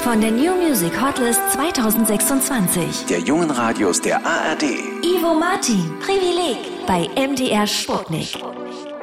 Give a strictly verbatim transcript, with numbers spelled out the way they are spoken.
von der New Music Hotlist zwanzig sechsundzwanzig. Der jungen Radios der A R D. Ivo Martin, Privileg bei M D R Sputnik.